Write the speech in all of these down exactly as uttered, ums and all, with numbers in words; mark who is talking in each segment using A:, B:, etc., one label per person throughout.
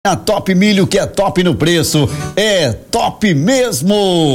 A: A Top Milho, que é top no preço, é top mesmo.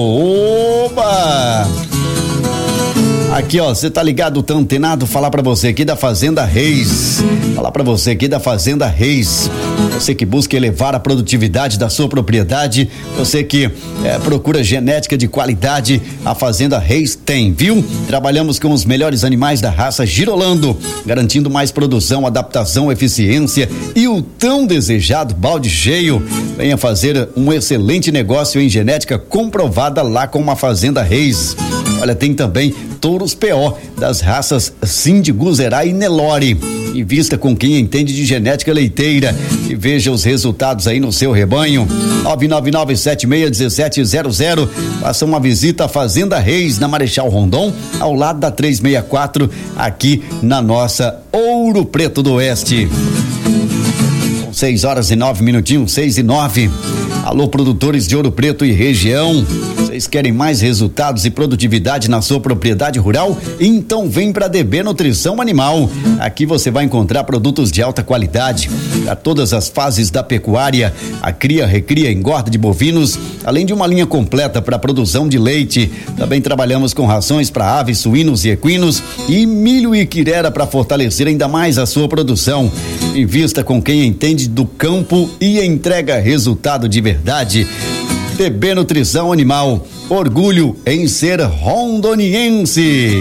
A: Oba! Aqui, ó, você tá ligado, tá antenado? Falar pra você aqui da Fazenda Reis. Falar pra você aqui da Fazenda Reis. Você que busca elevar a produtividade da sua propriedade, você que é, procura genética de qualidade, a Fazenda Reis tem, viu? Trabalhamos com os melhores animais da raça Girolando, garantindo mais produção, adaptação, eficiência e o tão desejado balde cheio. Venha fazer um excelente negócio em genética comprovada lá com a Fazenda Reis. Olha, tem também touros P O das raças Cindy, Guzerá e Nelore. Invista com quem entende de genética leiteira e veja os resultados aí no seu rebanho. nove nove nove sete seis um sete zero zero. Faça uma visita à Fazenda Reis, na Marechal Rondon, ao lado da trezentos e sessenta e quatro, aqui na nossa Ouro Preto do Oeste. seis horas e nove minutinhos, seis e nove. Alô, produtores de Ouro Preto e região. Vocês querem mais resultados e produtividade na sua propriedade rural? Então vem para D B Nutrição Animal. Aqui você vai encontrar produtos de alta qualidade para todas as fases da pecuária, a cria, recria, engorda de bovinos, além de uma linha completa para a produção de leite. Também trabalhamos com rações para aves, suínos e equinos e milho e quirera para fortalecer ainda mais a sua produção. Invista com quem entende do campo e entrega resultado de verdade. D B Nutrição Animal, orgulho em ser rondoniense.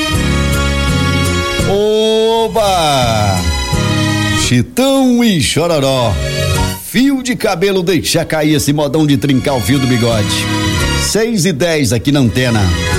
A: Oba! Chitão e Chororó, fio de cabelo, deixa cair esse modão de trincar o fio do bigode. seis e dez aqui na antena.